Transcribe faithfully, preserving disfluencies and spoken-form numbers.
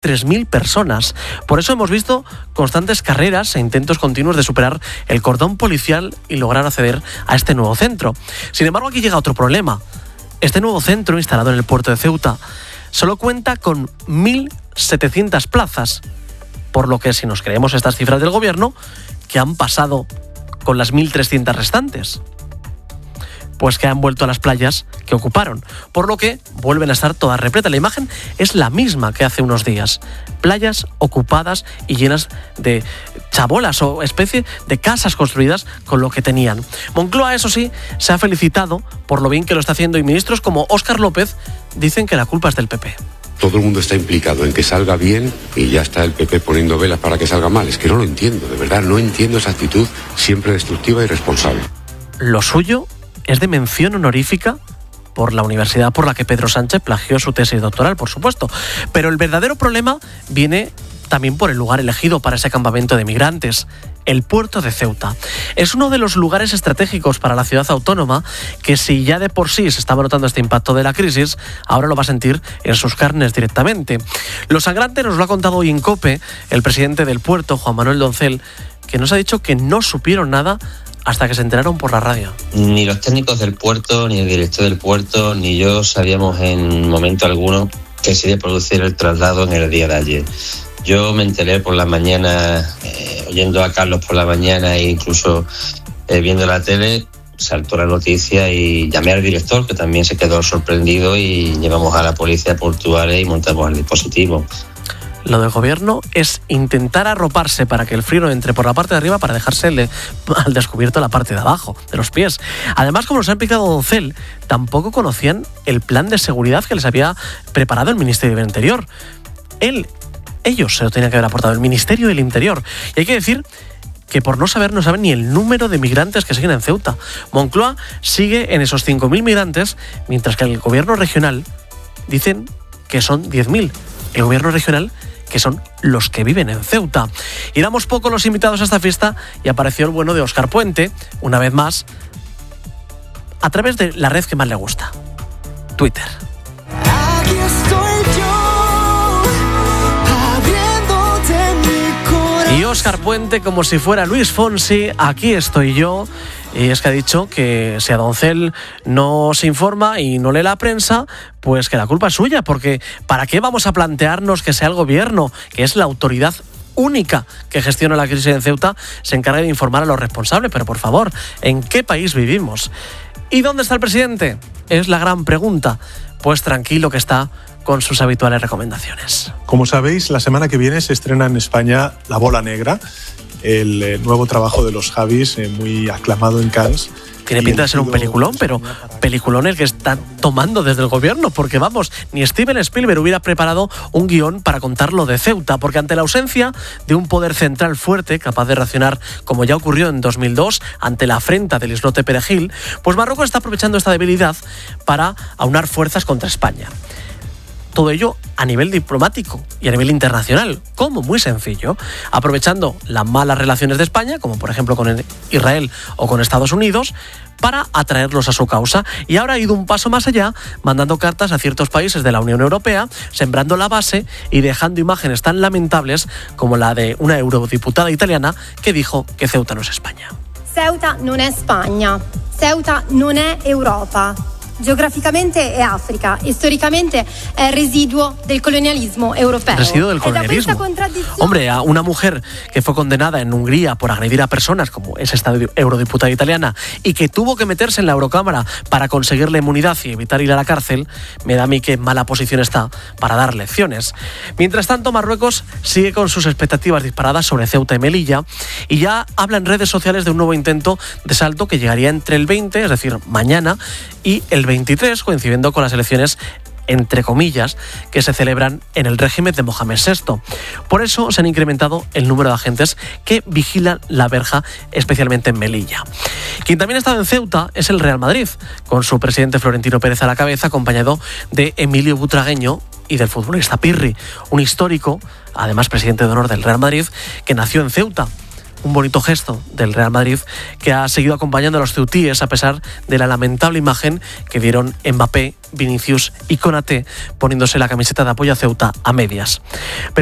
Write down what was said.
tres mil personas. Por eso hemos visto constantes carreras e intentos continuos de superar el cordón policial y lograr acceder a este nuevo centro. Sin embargo, aquí llega otro problema. Este nuevo centro, instalado en el puerto de Ceuta, solo cuenta con mil setecientas plazas, por lo que, si nos creemos estas cifras del gobierno, ¿qué han pasado con las mil trescientas restantes? Pues que han vuelto a las playas que ocuparon, por lo que vuelven a estar todas repletas. La imagen es la misma que hace unos días. Playas ocupadas y llenas de chabolas o especie de casas construidas con lo que tenían. Moncloa, eso sí, se ha felicitado por lo bien que lo está haciendo y ministros como Óscar López dicen que la culpa es del P P. Todo el mundo está implicado en que salga bien y ya está el P P poniendo velas para que salga mal. Es que no lo entiendo, de verdad, no entiendo esa actitud siempre destructiva y irresponsable. Lo suyo es de mención honorífica por la universidad por la que Pedro Sánchez plagió su tesis doctoral, por supuesto. Pero el verdadero problema viene también por el lugar elegido para ese campamento de migrantes, el puerto de Ceuta. Es uno de los lugares estratégicos para la ciudad autónoma que, si ya de por sí se estaba notando este impacto de la crisis, ahora lo va a sentir en sus carnes directamente. Lo sangrante nos lo ha contado hoy en COPE el presidente del puerto, Juan Manuel Doncel, que nos ha dicho que no supieron nada hasta que se enteraron por la radio. Ni los técnicos del puerto, ni el director del puerto, ni yo sabíamos en momento alguno que se iba a producir el traslado en el día de ayer. Yo me enteré por la mañana, eh, oyendo a Carlos por la mañana e incluso eh, viendo la tele, saltó la noticia y llamé al director, que también se quedó sorprendido, y llevamos a la policía portuaria y montamos el dispositivo. Lo del gobierno es intentar arroparse para que el frío no entre por la parte de arriba para dejarse el, al descubierto la parte de abajo, de los pies. Además, como nos ha explicado Doncel, tampoco conocían el plan de seguridad que les había preparado el Ministerio del Interior. Él, ellos se lo tenían que haber aportado, el Ministerio del Interior. Y hay que decir que por no saber, no saben ni el número de migrantes que siguen en Ceuta. Moncloa sigue en esos cinco mil migrantes, mientras que el gobierno regional dicen que son diez mil. El gobierno regional, que son los que viven en Ceuta. Y éramos pocos los invitados a esta fiesta y apareció el bueno de Óscar Puente, una vez más, a través de la red que más le gusta, Twitter. Aquí estoy yo, abriéndote mi corazón. Y Óscar Puente, como si fuera Luis Fonsi, aquí estoy yo. Y es que ha dicho que si a Doncel no se informa y no lee la prensa, pues que la culpa es suya, porque ¿para qué vamos a plantearnos que sea el gobierno, que es la autoridad única que gestiona la crisis en Ceuta, se encargue de informar a los responsables? Pero por favor, ¿en qué país vivimos? ¿Y dónde está el presidente? Es la gran pregunta. Pues tranquilo que está con sus habituales recomendaciones. Como sabéis, la semana que viene se estrena en España La Bola Negra, el eh, nuevo trabajo de los Javis, eh, muy aclamado en Cannes. Tiene pinta de ser un peliculón, pero peliculón el que están tomando desde el gobierno, porque vamos, ni Steven Spielberg hubiera preparado un guión para contar lo de Ceuta, porque ante la ausencia de un poder central fuerte, capaz de reaccionar como ya ocurrió en dos mil dos, ante la afrenta del islote Perejil, pues Marruecos está aprovechando esta debilidad para aunar fuerzas contra España. Todo ello a nivel diplomático y a nivel internacional. ¿Cómo? Muy sencillo. Aprovechando las malas relaciones de España, como por ejemplo con Israel o con Estados Unidos, para atraerlos a su causa. Y ahora ha ido un paso más allá, mandando cartas a ciertos países de la Unión Europea, sembrando la base y dejando imágenes tan lamentables como la de una eurodiputada italiana que dijo que Ceuta no es España. Ceuta non è Spagna. Ceuta non è Europa. Geográficamente è África y históricamente è residuo del colonialismo europeo. Residuo del colonialismo. Hombre, a una mujer que fue condenada en Hungría por agredir a personas, como es esta eurodiputada italiana, y que tuvo que meterse en la Eurocámara para conseguir la inmunidad y evitar ir a la cárcel, me da a mí que en mala posición está para dar lecciones. Mientras tanto, Marruecos sigue con sus expectativas disparadas sobre Ceuta y Melilla y ya habla en redes sociales de un nuevo intento de salto que llegaría entre el veinte, es decir, mañana, y el veintitrés, coincidiendo con las elecciones, entre comillas, que se celebran en el régimen de Mohamed sexto. Por eso se han incrementado el número de agentes que vigilan la verja, especialmente en Melilla. Quien también ha estado en Ceuta es el Real Madrid, con su presidente Florentino Pérez a la cabeza, acompañado de Emilio Butragueño y del futbolista Pirri, un histórico, además presidente de honor del Real Madrid, que nació en Ceuta. un bonito gesto del Real Madrid, que ha seguido acompañando a los ceutíes a pesar de la lamentable imagen que dieron Mbappé, Vinicius y Konaté poniéndose la camiseta de apoyo a Ceuta a medias. Pero